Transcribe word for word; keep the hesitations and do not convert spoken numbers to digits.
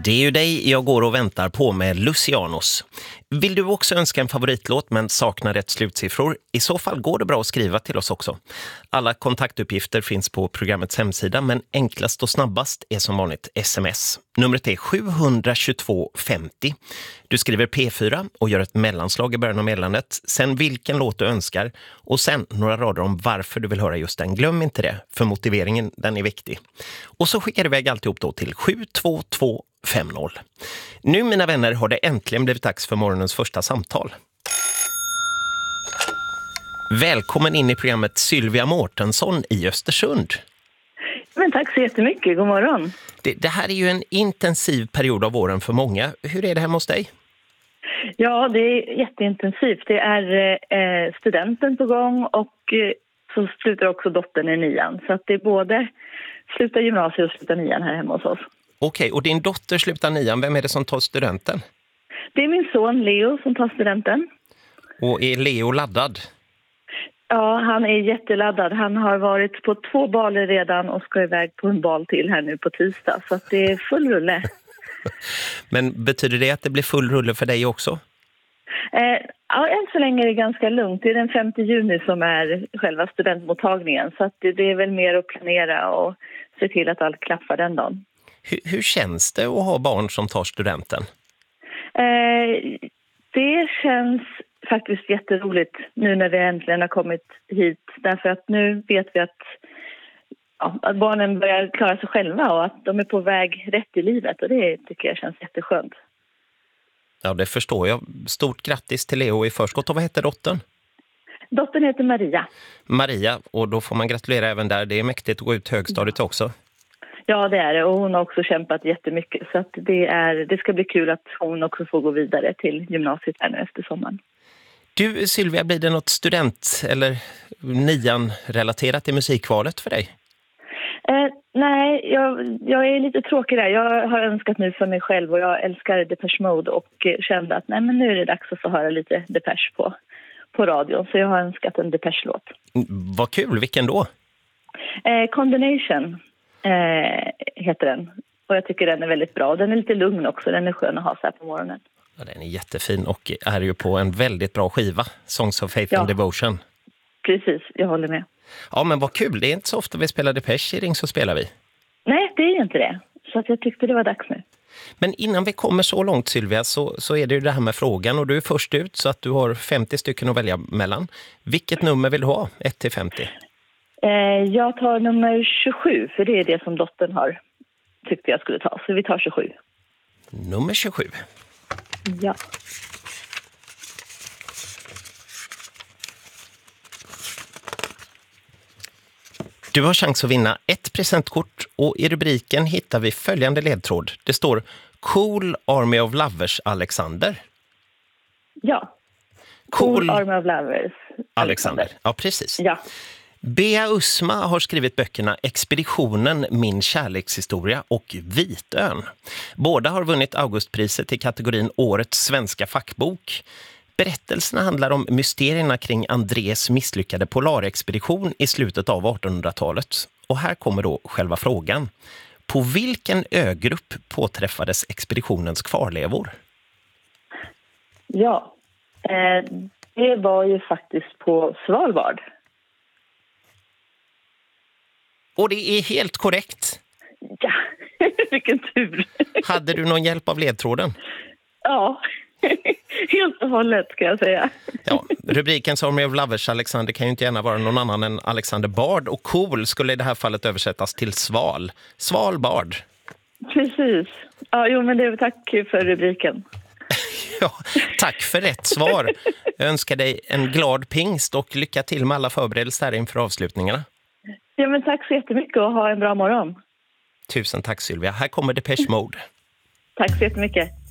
Det är ju dig jag går och väntar på med Lucianos. Vill du också önska en favoritlåt men saknar rätt slutsiffror? I så fall går det bra att skriva till oss också. Alla kontaktuppgifter finns på programmets hemsida, men enklast och snabbast är som vanligt sms. Numret är sju två två femtio. Du skriver P fyra och gör ett mellanslag i början av meddelandet. Sen vilken låt du önskar och sen några rader om varför du vill höra just den. Glöm inte det, för motiveringen den är viktig. Och så skickar du iväg alltihop då till sju två två femtio. Nu mina vänner har det äntligen blivit dags för morgonens första samtal. Välkommen in i programmet Sylvia Mårtensson i Östersund. Men tack så jättemycket, god morgon. Det, det här är ju en intensiv period av åren för många. Hur är det hemma hos dig? Ja, det är jätteintensivt. Det är eh, studenten på gång och eh, så slutar också dottern i nian. Så att det är både sluta gymnasiet och sluta nian här hemma hos oss. Okej, och din dotter slutar nian. Vem är det som tar studenten? Det är min son Leo som tar studenten. Och är Leo laddad? Ja, han är jätteladdad. Han har varit på två baler redan och ska iväg på en bal till här nu på tisdag. Så att det är full rulle. Men betyder det att det blir full rulle för dig också? Eh, ja, än så länge är det ganska lugnt. Det är den femte juni som är själva studentmottagningen. Så att det, det är väl mer att planera och se till att allt klaffar den dagen. Hur, hur känns det att ha barn som tar studenten? Eh, det känns faktiskt jätteroligt nu när vi äntligen har kommit hit. Därför att nu vet vi att, ja, att barnen börjar klara sig själva och att de är på väg rätt i livet. Och det tycker jag känns jätteskönt. Ja, det förstår jag. Stort grattis till Leo i förskott. Och vad heter dottern? Dottern heter Maria. Maria, och då får man gratulera även där. Det är mäktigt att gå ut högstadiet också. Ja, det är det. Och hon har också kämpat jättemycket. Så att det, är, det ska bli kul att hon också får gå vidare till gymnasiet här nu efter sommaren. Du Sylvia, blir det något student- eller nian-relaterat till musikkvalet för dig? Eh, nej, jag, jag är lite tråkig där. Jag har önskat nu för mig själv och jag älskar Depeche Mode och kände att nej, men nu är det dags att få höra lite Depeche på, på radion. Så jag har önskat en Depeche-låt. Vad kul, vilken då? Eh, Combination eh, heter den. Och jag tycker den är väldigt bra. Den är lite lugn också, den är skön att ha så här på morgonen. Ja, den är jättefin och är ju på en väldigt bra skiva, Songs of Faith ja. and Devotion. Precis, jag håller med. Ja, men vad kul. Det är inte så ofta vi spelar Depeche i Ring så spelar vi. Nej, det är inte det. Så att jag tyckte det var dags nu. Men innan vi kommer så långt Sylvia så, så är det ju det här med frågan och du är först ut så att du har femtio stycken att välja mellan. Vilket nummer vill du ha? ett till femtio? Eh, jag tar nummer tjugosju för det är det som dottern har tyckte jag skulle ta. Så vi tar tjugosju. Nummer tjugosju. Ja. Du har chans att vinna ett presentkort och i rubriken hittar vi följande ledtråd. Det står Cool Army of Lovers Alexander. Ja. Cool, cool Army of Lovers Alexander. Alexander. Ja, precis. Ja. Bea Usma har skrivit böckerna Expeditionen, min kärlekshistoria och Vitön. Båda har vunnit Augustpriset i kategorin Årets svenska fackbok. Berättelserna handlar om mysterierna kring Andrés misslyckade polarexpedition i slutet av artonhundratalet. Och här kommer då själva frågan. På vilken ögrupp påträffades expeditionens kvarlevor? Ja, eh, det var ju faktiskt på Svalbard. Och det är helt korrekt. Ja, vilken tur. Hade du någon hjälp av ledtråden? Ja, helt och hållet ska jag säga. Ja, rubriken Army of Lovers Alexander kan ju inte gärna vara någon annan än Alexander Bard. Och cool skulle i det här fallet översättas till sval. Svalbard. Precis. Ja, jo, men det är tack för rubriken. Ja, tack för rätt svar. Jag önskar dig en glad pingst och lycka till med alla förberedelser inför avslutningarna. Ja, men tack så jättemycket och ha en bra morgon. Tusen tack Sylvia. Här kommer Depeche Mode. Tack så jättemycket.